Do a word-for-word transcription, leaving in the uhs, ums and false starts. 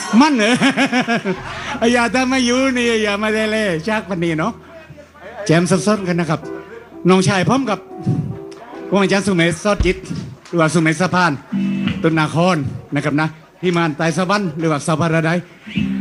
มันเหรออย่าถ้าไม่อยู่นี่อย่ามาเล่ๆชักพันนีเนาะแจมสดๆกันนะครับน้องชายพร้อมกับวงอาจารย์สุเมธซอดจิตหรือว่าสุเมธสะพานตุนนาครนะครับนะพี่มานไตรสวรรค์หรือว่าสาวพาราได